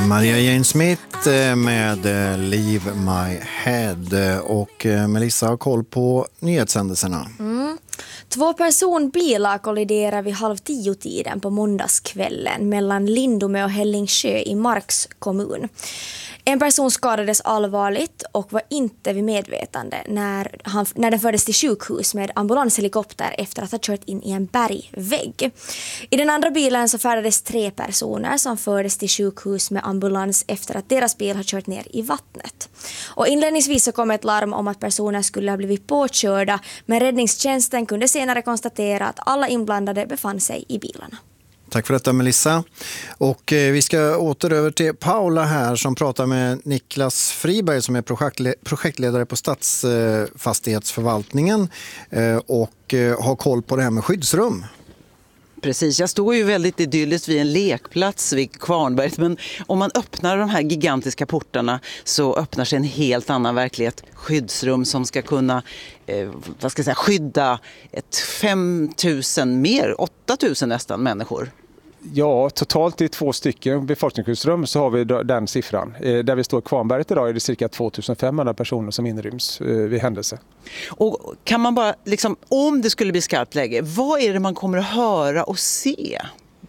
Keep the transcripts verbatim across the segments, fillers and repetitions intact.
Maria Jane Smith med Leave My Head, och Melissa har koll på nyhetshändelserna. Mm. Två personbilar kolliderar vid halv tio tiden på måndagskvällen mellan Lindome och Hällingsjö i Marks kommun. En person skadades allvarligt och var inte vid medvetande när, han, när den fördes till sjukhus med ambulanshelikopter efter att ha kört in i en bergvägg. I den andra bilen så färdades tre personer som fördes till sjukhus med ambulans efter att deras bil har kört ner i vattnet. Och inledningsvis så kom ett larm om att personer skulle ha blivit påkörda, men räddningstjänsten kunde senare konstatera att alla inblandade befann sig i bilarna. Tack för detta, Melissa. Och eh, vi ska åter över till Paula här som pratar med Niklas Friberg som är projektle- projektledare på Stadsfastighetsförvaltningen eh, och eh, har koll på det här med skyddsrum. Precis, jag står ju väldigt idylliskt vid en lekplats vid Kvarnberget, men om man öppnar de här gigantiska portarna så öppnar sig en helt annan verklighet. Skyddsrum som ska kunna eh, vad ska jag säga, skydda ett fem tusen, mer, åtta tusen nästan människor. Ja, totalt i två stycken befolkningsskyddsrum så har vi den siffran. Där vi står i Kvarnberget idag är det cirka tvåtusenfemhundra personer som inryms vid händelse. Och kan man bara, liksom, om det skulle bli skarpt läge, vad är det man kommer att höra och se?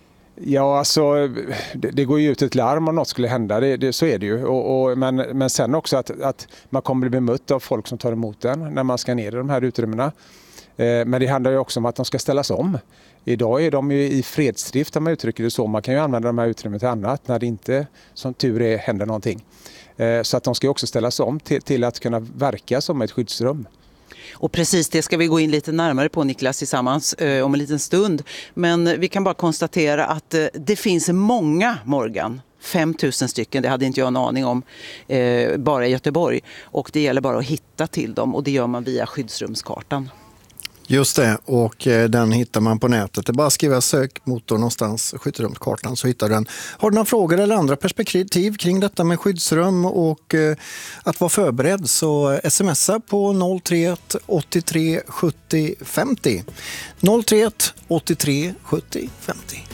Ja, alltså det, det går ju ut ett larm om något skulle hända, det, det, så är det ju. Och, och, men, men sen också att, att man kommer bli bemött av folk som tar emot den när man ska ner i de här utrymmena. Men det handlar ju också om att de ska ställas om. Idag är de ju i fredsdrift om man uttrycker det så. Man kan ju använda de här utrymmen till annat när det inte som tur är händer någonting. Så att de ska också ställas om till, till att kunna verka som ett skyddsrum. Och precis det ska vi gå in lite närmare på, Niklas, tillsammans eh, om en liten stund. Men vi kan bara konstatera att eh, det finns många, Morgan. fem tusen stycken, det hade inte jag en aning om, eh, bara i Göteborg. Och det gäller bara att hitta till dem, och det gör man via skyddsrumskartan. Just det, och den hittar man på nätet. Det är bara att skriva sökmotor någonstans, skyddsrumskartan, så hittar du den. Har du några frågor eller andra perspektiv kring detta med skyddsrum och att vara förberedd, så smsa på noll tre ett åttiotre sjuttio femtio. noll tre ett åttiotre sjuttio femtio.